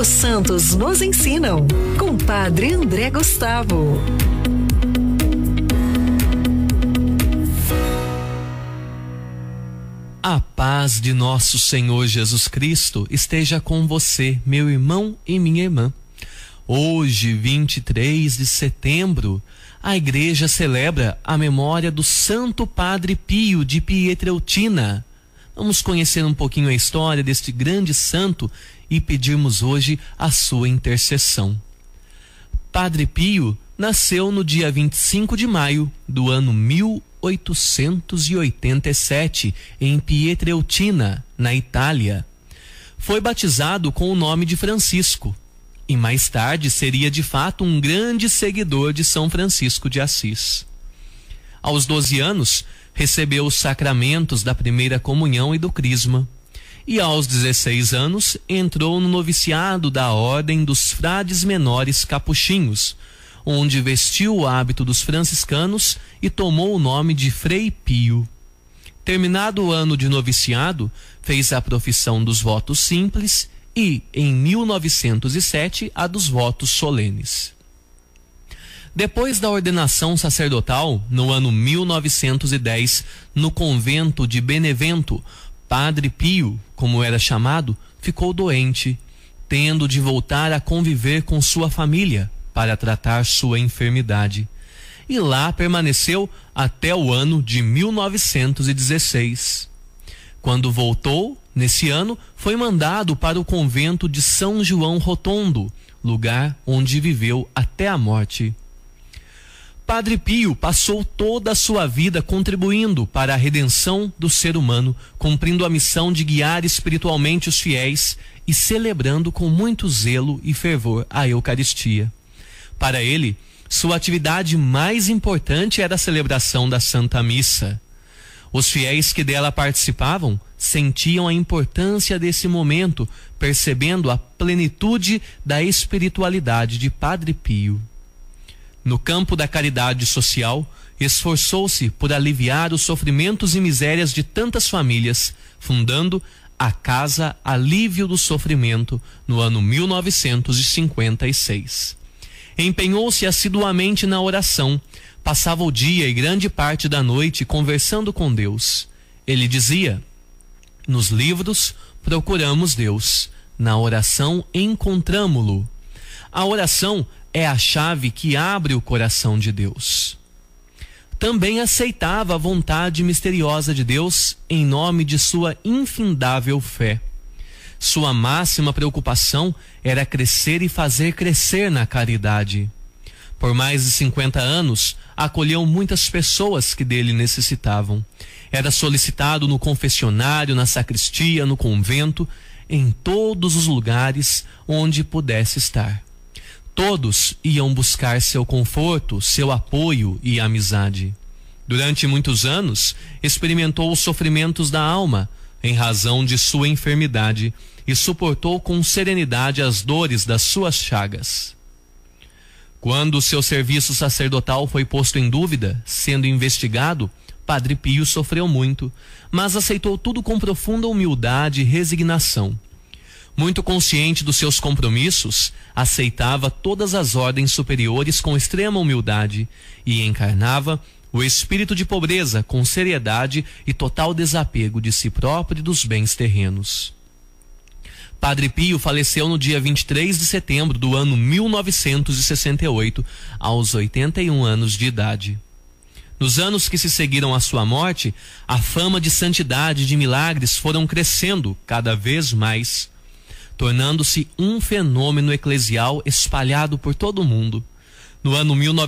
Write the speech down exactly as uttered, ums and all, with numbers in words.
Os santos nos ensinam, com Padre André Gustavo. A paz de nosso Senhor Jesus Cristo esteja com você, meu irmão e minha irmã. Hoje, vinte e três de setembro, a Igreja celebra a memória do Santo Padre Pio de Pietrelcina. Vamos conhecer um pouquinho a história deste grande santo e pedirmos hoje a sua intercessão. Padre Pio nasceu no dia vinte e cinco de maio do ano mil oitocentos e oitenta e sete em Pietrelcina, na Itália. Foi batizado com o nome de Francisco e mais tarde seria de fato um grande seguidor de São Francisco de Assis. Aos doze anos, recebeu os sacramentos da primeira comunhão e do crisma. E aos dezesseis anos, entrou no noviciado da Ordem dos Frades Menores Capuchinhos, onde vestiu o hábito dos franciscanos e tomou o nome de Frei Pio. Terminado o ano de noviciado, fez a profissão dos votos simples e, em mil novecentos e sete, a dos votos solenes. Depois da ordenação sacerdotal, no ano mil novecentos e dez, no convento de Benevento, Padre Pio, como era chamado, ficou doente, tendo de voltar a conviver com sua família para tratar sua enfermidade. E lá permaneceu até o ano de mil novecentos e dezesseis. Quando voltou, nesse ano, foi mandado para o convento de São João Rotondo, lugar onde viveu até a morte. Padre Pio passou toda a sua vida contribuindo para a redenção do ser humano, cumprindo a missão de guiar espiritualmente os fiéis e celebrando com muito zelo e fervor a Eucaristia. Para ele, sua atividade mais importante era a celebração da Santa Missa. Os fiéis que dela participavam sentiam a importância desse momento, percebendo a plenitude da espiritualidade de Padre Pio. No campo da caridade social, esforçou-se por aliviar os sofrimentos e misérias de tantas famílias, fundando a Casa Alívio do Sofrimento no ano mil novecentos e cinquenta e seis. Empenhou-se assiduamente na oração, passava o dia e grande parte da noite conversando com Deus. Ele dizia: nos livros procuramos Deus, na oração encontramo-lo. A oração é a chave que abre o coração de Deus. Também aceitava a vontade misteriosa de Deus em nome de sua infindável fé. Sua máxima preocupação era crescer e fazer crescer na caridade. Por mais de cinquenta anos, acolheu muitas pessoas que dele necessitavam. Era solicitado no confessionário, na sacristia, no convento, em todos os lugares onde pudesse estar. Todos iam buscar seu conforto, seu apoio e amizade. Durante muitos anos, experimentou os sofrimentos da alma, em razão de sua enfermidade, e suportou com serenidade as dores das suas chagas. Quando o seu serviço sacerdotal foi posto em dúvida, sendo investigado, Padre Pio sofreu muito, mas aceitou tudo com profunda humildade e resignação. Muito consciente dos seus compromissos, aceitava todas as ordens superiores com extrema humildade e encarnava o espírito de pobreza com seriedade e total desapego de si próprio e dos bens terrenos. Padre Pio faleceu no dia vinte e três de setembro do ano mil novecentos e sessenta e oito, aos oitenta e um anos de idade. Nos anos que se seguiram à sua morte, a fama de santidade e de milagres foram crescendo cada vez mais, tornando-se um fenômeno eclesial espalhado por todo o mundo. No ano mil